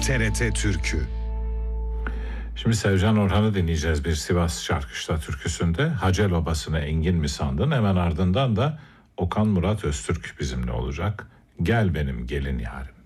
TRT Türkü. Şimdi Sevcan Orhan'ı dinleyeceğiz bir Sivas Şarkışla türküsünde. Hacel obasını engin mi sandın? Hemen ardından da Okan Murat Öztürk bizimle olacak. Gel benim gelin yarim.